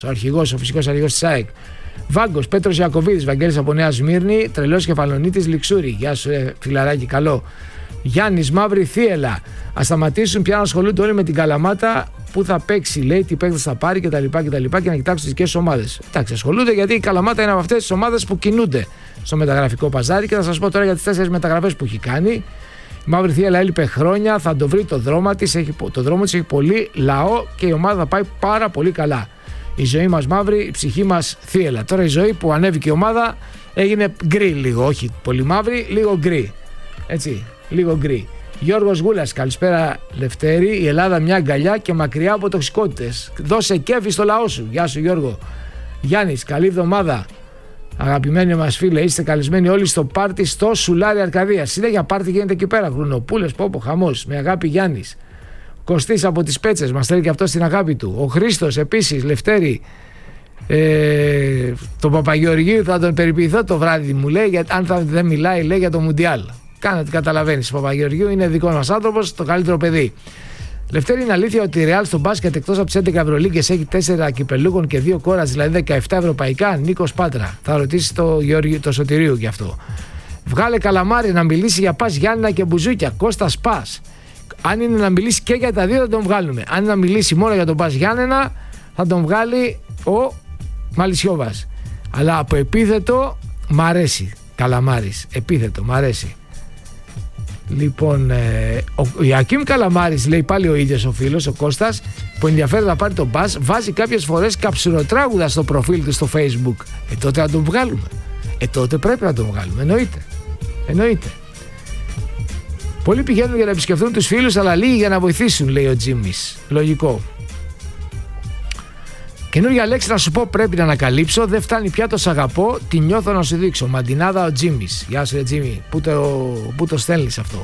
ο αρχηγός, ο φυσικός αρχηγός της ΑΕΚ. Βάγκος, Πέτρος Ιακωβίδης, Βαγγέλης από Νέα Σμύρνη, Τρελός Κεφαλονίτης Λιξούρη. Γεια σου, φιλαράκι, καλό. Γιάννης, Μαύρη Θίελα. Ας σταματήσουν πια να ασχολούνται όλοι με την Καλαμάτα. Πού θα παίξει, λέει, τι παίκτες θα πάρει κτλ. Και να κοιτάξουν τις δικές ομάδες. Εντάξει, ασχολούνται γιατί η Καλαμάτα είναι από αυτές τις ομάδες που κινούνται στο μεταγραφικό παζάρι. Και θα σας πω τώρα για τις 4 μεταγραφές που έχει κάνει. Η Μαύρη Θίελα έλειπε χρόνια, θα το βρει το δρόμο της. Το δρόμο της έχει πολύ λαό και η ομάδα θα πάει πάρα πολύ καλά. Η ζωή μας μαύρη, η ψυχή μας θύελα. Τώρα η ζωή που ανέβηκε η ομάδα έγινε γκρι λίγο, όχι πολύ μαύρη, λίγο γκρι. Έτσι, λίγο γκρι. Γιώργος Γούλας, καλησπέρα Λευτέρη. Η Ελλάδα μια αγκαλιά και μακριά από τοξικότητες. Δώσε κέφι στο λαό σου. Γεια σου Γιώργο. Γιάννης, καλή εβδομάδα. Αγαπημένοι μας φίλε, είστε καλεσμένοι όλοι στο πάρτι στο Σουλάρι Αρκαδίας. Συνέχεια πάρτι γίνεται εκεί πέρα. Γρουνοπούλες, πόπο, χαμός. Με αγάπη Γιάννης. Κωστής από τις Πέτσες, μας στέλνει και αυτό στην αγάπη του. Ο Χρήστος επίσης, Λευτέρη, τον Παπαγεωργίου θα τον περιποιηθώ το βράδυ, μου λέει, γιατί αν δεν μιλάει, λέει, για το Μουντιάλ. Κάνε τι καταλαβαίνεις. Ο Παπαγεωργίου είναι δικό μας άνθρωπος, το καλύτερο παιδί. Λευτέρη, είναι αλήθεια ότι η Real στο μπάσκετ εκτός από τις 11 Ευρωλίγκες έχει 4 κυπελούχων και 2 κόρας, δηλαδή 17 ευρωπαϊκά? Νίκος Πάτρα. Θα ρωτήσει το Σωτηρίου γι' αυτό. Βγάλε καλαμάρι να μιλήσει για Πας Γιάννηνα και μπουζούκια. Κώστας Πας. Αν είναι να μιλήσει και για τα δύο θα τον βγάλουμε. Αν είναι να μιλήσει μόνο για τον Πας Γιάννενα θα τον βγάλει ο Μαλισιόβας. Αλλά από επίθετο μ' αρέσει. Καλαμάρης. Επίθετο μ' αρέσει. Λοιπόν, ο Ιακίμ Καλαμάρης, λέει πάλι ο ίδιος ο φίλος, ο Κώστας, που ενδιαφέρεται να πάρει τον Πας, βάζει κάποιες φορές καψουροτράγουδα στο προφίλ του στο Facebook. Τότε να τον βγάλουμε. Τότε πρέπει να τον βγάλουμε. Εννοείται. Πολλοί πηγαίνουν για να επισκεφθούν τους φίλους, αλλά λίγοι για να βοηθήσουν, λέει ο Τζίμις. Λογικό. Καινούργια λέξη να σου πω, πρέπει να ανακαλύψω. Δεν φτάνει πια το σ' αγαπώ, τη νιώθω να σου δείξω. Μαντινάδα ο Τζίμις. Γεια σου, Τζίμι. Πού το στέλνεις αυτό?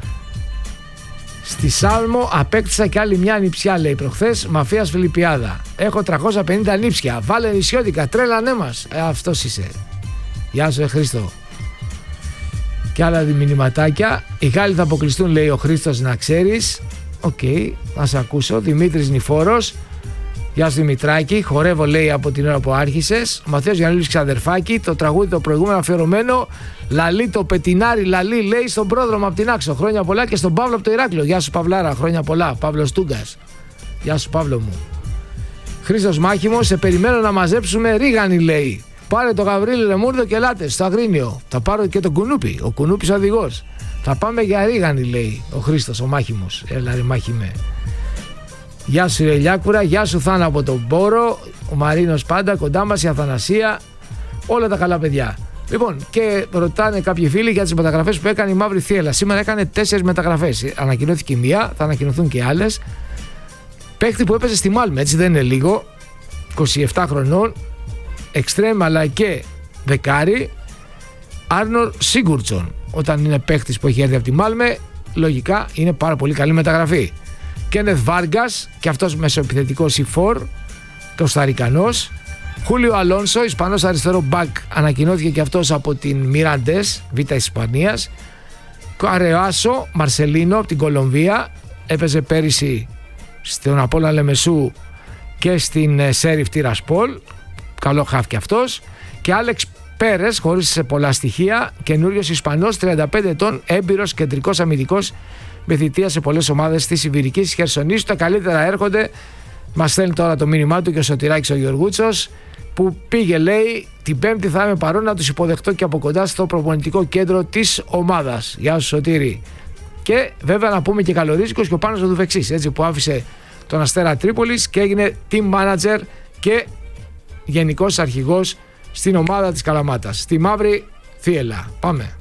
Στη Σάλμο απέκτησα κι άλλη μια νηψιά, λέει προχθές. Μαφίας Φιλιππιάδα. Έχω 350 νήψια. Βάλε νησιώτικα, τρέλανέ μας. Αυτός είσαι. Γεια σου, Χρήστο. Και άλλα μηνυματάκια. Οι Γάλλοι θα αποκλειστούν, λέει ο Χρήστος, να ξέρεις. Οκ, να σε ακούσω. Δημήτρης Νηφόρος. Γεια σου Δημητράκη. Χορεύω, λέει, από την ώρα που άρχισες. Ο Μαθαίος Γιαννούλης Ξαδερφάκη. Το τραγούδι το προηγούμενο αφιερωμένο. Λαλή το πετινάρι, λαλή, λέει, στον πρόδρομο από την Άξο. Χρόνια πολλά. Και στον Παύλο από το Ηράκλειο. Γεια σου Παυλάρα. Χρόνια πολλά. Παύλος Τούγκας. Γεια σου Παύλο μου. Χρήστος Μάχημος. Σε περιμένω να μαζέψουμε ρίγανη, λέει. Πάρε το Γαβρίλη Λεμούρδο και ελάτε στο Αγρίνιο. Θα πάρω και τον Κουνούπι. Ο Κουνούπης οδηγός. Θα πάμε για ρίγανη, λέει ο Χρήστος, ο Μάχημος. Έλα ρε Μάχημε. Γεια σου Ελιάκουρα. Γεια σου Θάνα από τον Πόρο. Ο Μαρίνος πάντα κοντά μας, η Αθανασία. Όλα τα καλά παιδιά. Λοιπόν, και ρωτάνε κάποιοι φίλοι για τις μεταγραφές που έκανε η Μαύρη Θίελα. Σήμερα έκανε 4 μεταγραφές. Ανακοινώθηκε μία, θα ανακοινωθούν και άλλες. Παίχτη που έπαιζε στη Μάλμε, έτσι δεν είναι λίγο. 27 χρονών. Εξτρέμ αλλά και δεκάρι. Άρνορ Σίγκουρτσον. Όταν είναι παίχτης που έχει έρθει από τη Μάλμε, λογικά είναι πάρα πολύ καλή μεταγραφή. Κένεθ Βάργκας, και αυτός μεσοεπιθετικός Ιφόρ, Κοσταρικανός. Χούλιο Αλόνσο, Ισπανός αριστερό μπακ, ανακοινώθηκε και αυτός από την Μιραντές, Β' Ισπανίας. Καρεάσο Μαρσελίνο από την Κολομβία, έπαιζε πέρυσι στον Απόλλωνα Λεμεσού και στην Σέριφ Τιρασπόλ. Καλό χαφ και αυτός. Και Άλεξ Πέρες, χωρίς πολλά στοιχεία, καινούριος Ισπανός, 35 ετών, έμπειρος κεντρικός αμυντικός, με θητεία σε πολλές ομάδες της Ιβηρικής, της Χερσονήσου. Τα καλύτερα έρχονται. Μας στέλνει τώρα το μήνυμά του και ο Σωτηράκης ο Γεωργούτσος, που πήγε, λέει, την Πέμπτη θα είμαι παρόν να τους υποδεχτώ και από κοντά στο προπονητικό κέντρο της ομάδας. Γεια σου Σωτήρη. Και βέβαια να πούμε και καλορίζικος και ο Πάνος ο Δουφεξής, έτσι, που άφησε τον Αστέρα Τρίπολης και έγινε team manager και γενικός αρχηγός στην ομάδα της Καλαμάτας, στη Μαύρη Θίελα. Πάμε.